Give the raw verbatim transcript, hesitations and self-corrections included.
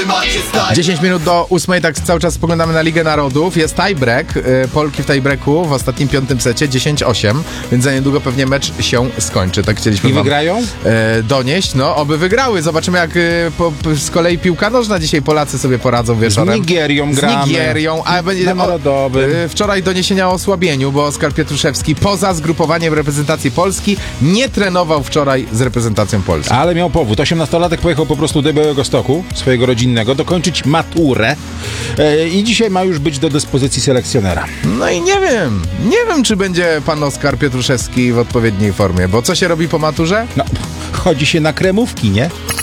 macie stać. dziesięć minut do ósmej, tak cały czas spoglądamy na Ligę Narodów. Jest tiebreak, y, Polki w tiebreaku w ostatnim piątym secie dziesięć osiem, więc za niedługo pewnie mecz się skończy. Tak chcieliśmy I wam, wygrają? y, donieść. No, oby wygrały. Zobaczymy, jak y, po, p- z kolei piłka nożna dzisiaj Polacy sobie poradzą wieczorem. Z Nigerią Z gramy. Nigerią, a będzie Na Narodowym. y, wczoraj doniesienia o osłabieniu, bo Oskar Pietruszewski poza zgrupowaniem reprezentacji Polski nie trenował wczoraj z reprezentacją Polski. Ale miał powód. osiemnastolatek pojechał po prostu do Białegostoku, swojego rodzinnego, dokończyć maturę e, i dzisiaj ma już być do dyspozycji selekcjonera. No i nie wiem, nie wiem, czy będzie pan Oskar Pietruszewski w odpowiedniej formie, bo co się robi po maturze? No, chodzi się na kremówki, nie?